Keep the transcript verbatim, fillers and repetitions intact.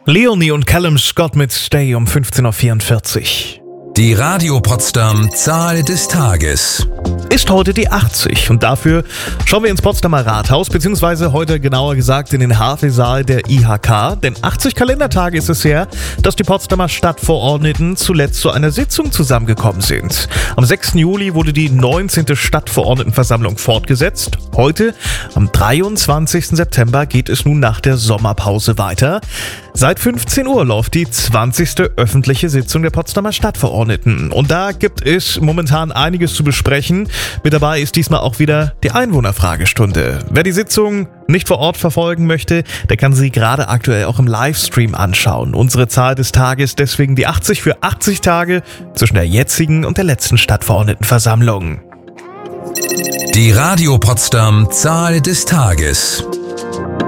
Leonie und Callum Scott mit Stay um fünfzehn Uhr vierundvierzig. Die Radio Potsdam Zahl des Tages. Ist heute die achtzig und dafür schauen wir ins Potsdamer Rathaus, beziehungsweise heute genauer gesagt in den Hafensaal der I H K, denn achtzig Kalendertage ist es her, dass die Potsdamer Stadtverordneten zuletzt zu einer Sitzung zusammengekommen sind. Am sechsten Juli wurde die neunzehnte Stadtverordnetenversammlung fortgesetzt. Heute, am dreiundzwanzigsten September, geht es nun nach der Sommerpause weiter. Seit fünfzehn Uhr läuft die zwanzigste öffentliche Sitzung der Potsdamer Stadtverordneten. Und da gibt es momentan einiges zu besprechen. Mit dabei ist diesmal auch wieder die Einwohnerfragestunde. Wer die Sitzung nicht vor Ort verfolgen möchte, der kann sie gerade aktuell auch im Livestream anschauen. Unsere Zahl des Tages deswegen die achtzig für achtzig Tage zwischen der jetzigen und der letzten Stadtverordnetenversammlung. Die Radio Potsdam Zahl des Tages.